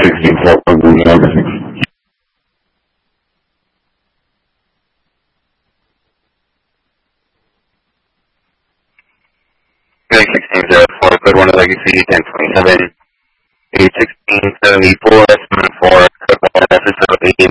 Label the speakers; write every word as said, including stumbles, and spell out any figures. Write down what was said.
Speaker 1: sixty-four of the number.
Speaker 2: eight sixteen zero four, code one legacy, ten twenty-seven, eight sixteen seventy-four, seven four, code one, F S O eighty.